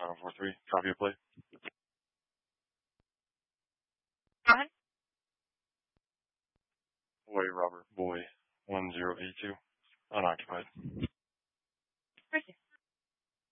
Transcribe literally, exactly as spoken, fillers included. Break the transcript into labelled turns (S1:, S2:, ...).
S1: nine four three. Copy of play.
S2: Go ahead.
S1: Boy Robert Boy one zero eight two. Unoccupied.